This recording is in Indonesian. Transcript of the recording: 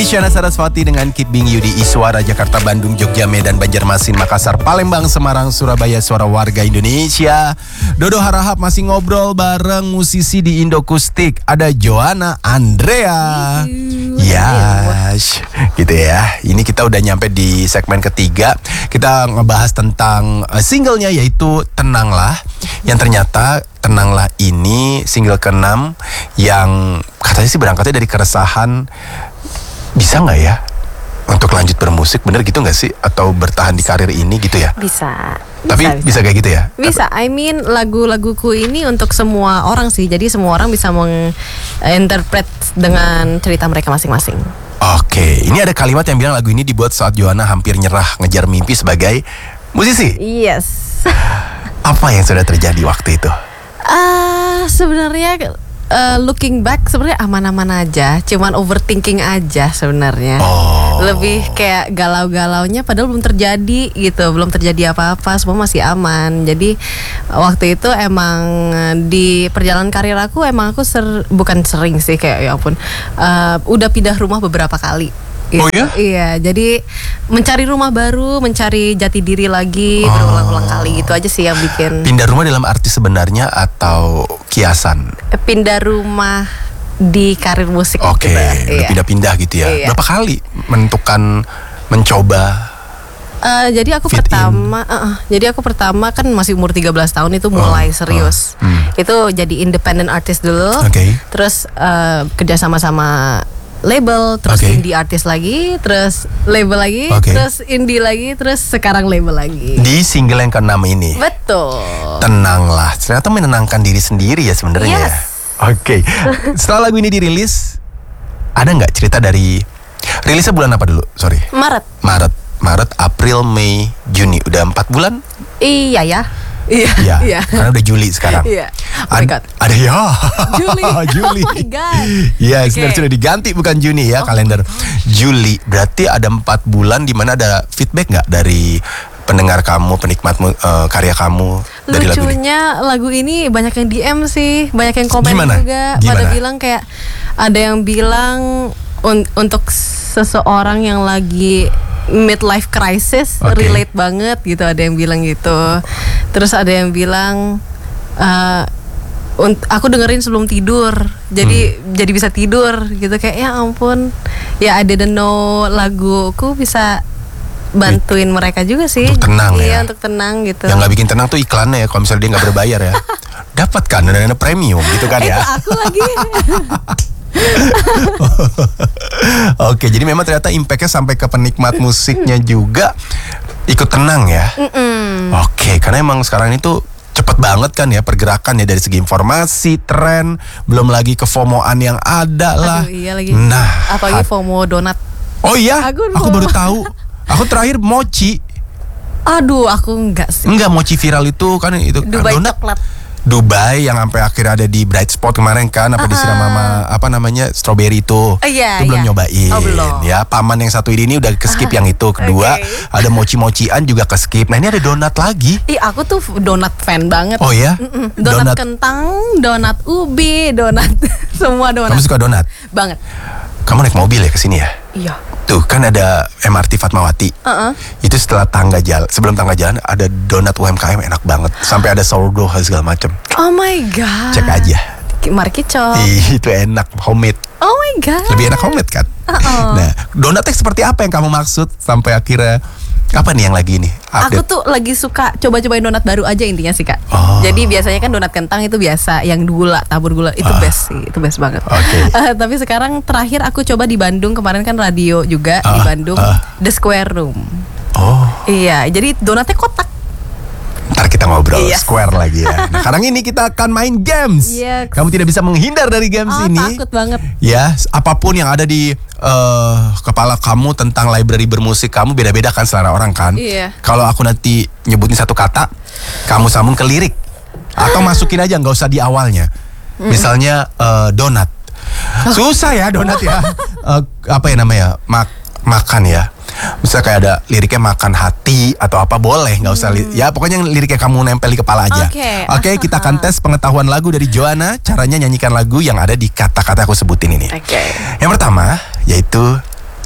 Isyana Sarasvati dengan Keep Being You di Iswara, Jakarta, Bandung, Jogja, Medan, Banjarmasin, Makassar, Palembang, Semarang, Surabaya, suara warga Indonesia. Dodo Harahap masih ngobrol bareng musisi di Indokustik. Ada Joanna Andrea. Yes, gitu ya. Ini kita udah nyampe di segmen ketiga. Kita ngebahas tentang singlenya yaitu Tenanglah. Yang ternyata Tenanglah ini single ke-6 yang katanya sih berangkatnya dari keresahan. Bisa nggak ya untuk lanjut bermusik, bener gitu nggak sih? Atau bertahan di karir ini gitu ya? Bisa. Tapi bisa kayak gitu ya? Bisa, I mean lagu-laguku ini untuk semua orang sih. Jadi semua orang bisa menginterpret dengan cerita mereka masing-masing. Oke, ini ada kalimat yang bilang lagu ini dibuat saat Joanna hampir nyerah ngejar mimpi sebagai musisi. Yes. Apa yang sudah terjadi waktu itu? Sebenarnya looking back sebenarnya aman-aman aja, cuman overthinking aja sebenarnya. Lebih kayak galau-galaunya padahal belum terjadi gitu, belum terjadi apa-apa, semua masih aman. Jadi waktu itu emang di perjalanan karir aku emang aku bukan sering sih kayak ya ampun, udah pindah rumah beberapa kali. Gitu. Oh ya? Iya, jadi mencari rumah baru, mencari jati diri lagi berulang-ulang kali, gitu aja sih yang bikin. Pindah rumah dalam arti sebenarnya atau kiasan? Pindah rumah di karir musik. Oke, gitu. udah Iya. pindah-pindah gitu ya. Iya. Berapa kali menentukan mencoba? Jadi aku pertama kan masih umur 13 tahun itu mulai serius. Itu jadi independent artist dulu. Terus kerja sama label, terus indie artist lagi, terus label lagi, terus indie lagi, terus sekarang label lagi. Di single yang ke-6 ini. Betul. Tenanglah, ternyata menenangkan diri sendiri ya sebenarnya. Yes. Oke. Setelah lagu ini dirilis, ada nggak cerita dari rilisnya bulan apa dulu? Sorry. Maret, April, Mei, Juni. Udah 4 bulan? Iya ya. Iya. Karena udah Juli sekarang. Iya. Oh my God. Ada ya. Juli. Juli. Oh my God. Iya, sudah diganti bukan Juni ya kalender. Juli. Berarti ada 4 bulan di mana ada feedback nggak dari pendengar kamu, penikmat karya kamu dari lagu ini? Lucunya lagu ini banyak yang DM sih, banyak yang komen juga. Pada bilang kayak ada yang bilang untuk seseorang yang lagi midlife crisis, relate banget gitu, ada yang bilang gitu. Terus ada yang bilang aku dengerin sebelum tidur, jadi bisa tidur gitu, kayak ya ampun, ya I didn't know laguku bisa bantuin mereka juga sih. Untuk tenang ya. Untuk tenang gitu. Yang nggak bikin tenang tuh iklannya ya, kalau misalnya dia nggak berbayar ya. Dapat kan dana premium gitu kan ya. Itu aku lagi. Oke, jadi memang ternyata impactnya sampai ke penikmat musiknya juga ikut tenang ya. Oke, karena emang sekarang itu cepet banget kan ya pergerakan ya, dari segi informasi, tren, belum lagi kefomoan yang ada lah. Aduh, iya lagi. Nah, apalagi FOMO donat. Oh iya, aku baru tahu. Aku terakhir mochi. Aduh, aku enggak sih. Enggak, mochi viral itu kan itu Dubai donat. coklat. Dubai yang sampai akhirnya ada di Bright Spot kemarin kan, apa disiram sama apa namanya strawberry itu. Itu belum nyobain. Belum. Ya, paman yang satu ini udah ke-skip yang itu. Kedua, ada mochi-mochian juga ke-skip. Nah, ini ada donat lagi. Aku tuh donat fan banget. Oh ya? Donat kentang, donat ubi, donat semua donat. Kamu suka donat? Banget. Kamu naik mobil ya ke sini ya? Iya. Tuh kan ada MRT Fatmawati. Itu setelah sebelum tangga jalan ada donat UMKM enak banget. Sampai ada sourdough segala macam. Oh my God. Cek aja. Mari kicau. Itu enak, homemade. Oh my God. Lebih enak homemade kan? Nah, donatnya seperti apa yang kamu maksud sampai akhirnya apa nih yang lagi nih? Aku tuh lagi suka coba-cobain donat baru aja intinya sih Kak. Jadi biasanya kan donat kentang itu biasa, yang gula, tabur gula itu best sih, itu best banget. Tapi sekarang terakhir aku coba di Bandung, kemarin kan radio juga di Bandung, The Square Room. Iya, jadi donatnya kotak. Ntar kita ngobrol square lagi ya. Nah, sekarang ini kita akan main games. Kamu tidak bisa menghindar dari games ini. Takut banget. Ya, apapun yang ada di kepala kamu tentang library bermusik kamu beda-beda kan selera orang kan. Kalau aku nanti nyebutin satu kata, kamu sambung ke lirik atau masukin aja, nggak usah di awalnya. Misalnya donat. Susah ya donat ya. Apa ya namanya? Makan ya. Misalnya kayak ada liriknya makan hati atau apa, boleh, nggak usah ya pokoknya yang liriknya kamu nempel di kepala aja. Oke, kita akan tes pengetahuan lagu dari Joanna. Caranya nyanyikan lagu yang ada di kata-kata aku sebutin ini. Yang pertama yaitu